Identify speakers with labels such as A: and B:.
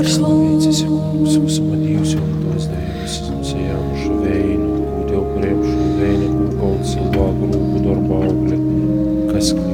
A: Slăviți-se Kungs, visuma Dievs jau tos debesis un sejāmušu vēju, kūt jau priekšu vēju, kūt kaut cilvēku rūku darba augļi, kas